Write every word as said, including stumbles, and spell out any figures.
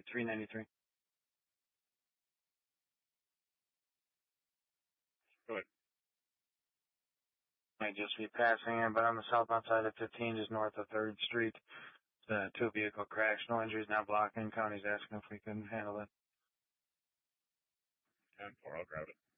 three ninety-three. Good. Might just be passing in, but on the southbound side of fifteen, just north of third Street. The two vehicle crash, no injuries, not blocking. County's asking if we can handle it. ten four, I'll grab it.